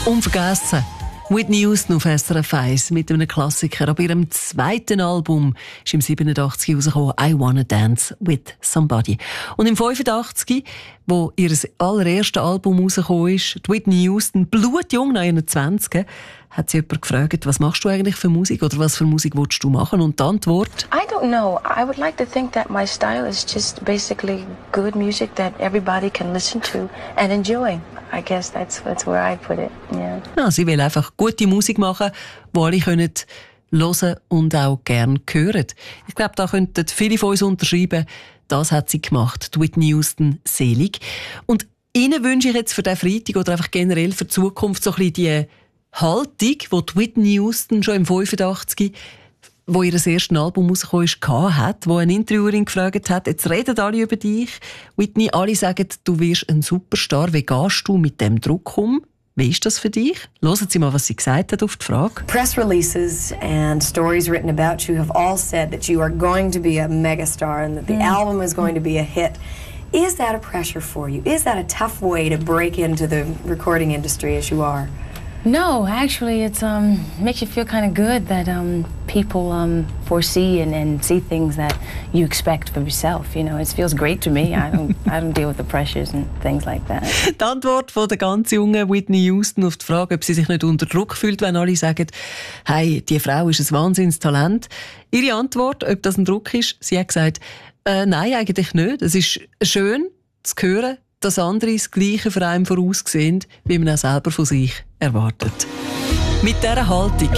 Unvergessen. Whitney Houston auf SRF 1 mit einem Klassiker. Ab ihrem zweiten Album ist im 87 rausgekommen, I Wanna Dance with Somebody. Und im 85, wo ihr allererstes Album rausgekommen ist, die Whitney Houston, blutjung, 21, hat sie jemand gefragt, was machst du eigentlich für Musik oder was für Musik willst du machen? Und die Antwort? I don't know. I would like to think that my style is just basically good music that everybody can listen to and enjoy. I guess that's where I put it. Yeah. Ja, sie will einfach gute Musik machen, die alle können hören und auch gerne hören. Ich glaube, da könnten viele von uns unterschreiben. Das hat sie gemacht, die Whitney Houston selig. Und Ihnen wünsche ich jetzt für diesen Freitag oder einfach generell für die Zukunft so ein bisschen die Haltung, die Whitney Houston schon im 85, wo ihr erstes Album rausgekommen ist, hat, wo eine Interviewerin gefragt hat, jetzt reden alle über dich. Whitney, alle sagen, du wirst ein Superstar. Wie gehst du mit dem Druck um? Wie ist das für dich? Hören Sie mal, was sie gesagt hat auf die Frage. Press releases and stories written about you have all said that you are going to be a megastar and that the album is going to be a hit. Is that a pressure for you? Is that a tough way to break into the recording industry as you are? No, actually, it's makes you feel kind of good that people foresee and see things that you expect from yourself. You know, it feels great to me. I don't deal with the pressures and things like that. Die Antwort von der ganz jungen Whitney Houston auf die Frage, ob sie sich nicht unter Druck fühlt, wenn alle sagen, hey, die Frau ist ein Wahnsinnstalent. Ihre Antwort, ob das ein Druck ist, sie hat gesagt, nein, eigentlich nicht. Es ist schön zu hören, dass andere das Gleiche für einen voraussehen, wie man auch selber von sich erwartet. Mit dieser Haltung,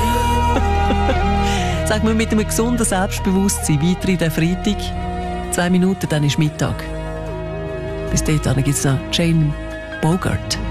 sagen wir mit einem gesunden Selbstbewusstsein, weiter in den Freitag. 2 Minuten, dann ist Mittag. Bis dahin gibt es noch Jane Bogart.